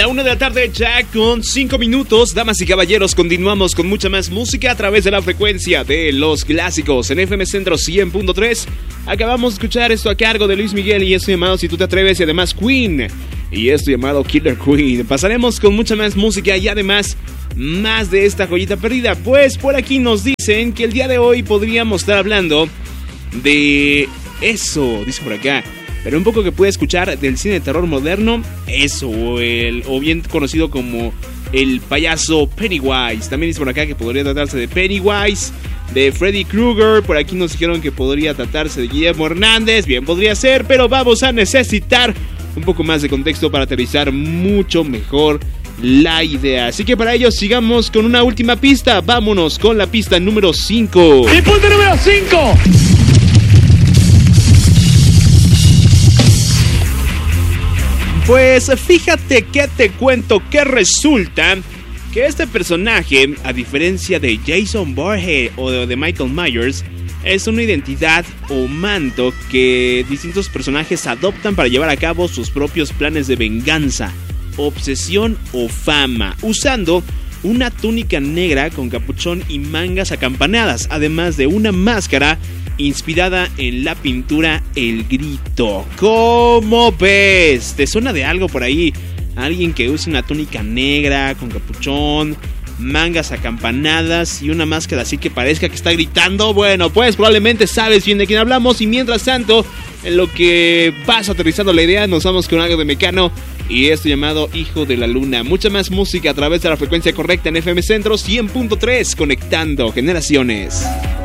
La 1 de la tarde ya con 5 minutos. Damas y caballeros, continuamos con mucha más música a través de la frecuencia de los clásicos en FM Centro 100.3. Acabamos de escuchar esto a cargo de Luis Miguel y esto llamado Si Tú Te Atreves, y además Queen y esto llamado Killer Queen. Pasaremos con mucha más música y además más de esta joyita perdida. Pues por aquí nos dicen que el día de hoy podríamos estar hablando de eso, dice por acá, pero un poco que puede escuchar del cine de terror moderno, eso, o bien conocido como el payaso Pennywise. También dice por acá que podría tratarse de Pennywise, de Freddy Krueger. Por aquí nos dijeron que podría tratarse de Guillermo Hernández. Bien podría ser, pero vamos a necesitar un poco más de contexto para aterrizar mucho mejor la idea. Así que para ello sigamos con una última pista. Vámonos con la pista número 5. El punto número 5. Pues fíjate que te cuento que resulta que este personaje, a diferencia de Jason Voorhees o de Michael Myers, es una identidad o manto que distintos personajes adoptan para llevar a cabo sus propios planes de venganza, obsesión o fama, usando una túnica negra con capuchón y mangas acampanadas, además de una máscara inspirada en la pintura El Grito. ¿Cómo ves? ¿Te suena de algo por ahí? Alguien que use una túnica negra con capuchón, mangas acampanadas y una máscara así que parezca que está gritando. Bueno, pues probablemente sabes bien de quién hablamos. Y mientras tanto, en lo que vas aterrizando la idea, nos vamos con algo de Mecano y esto llamado Hijo de la Luna. Mucha más música a través de la frecuencia correcta en FM Centro 100.3, conectando generaciones.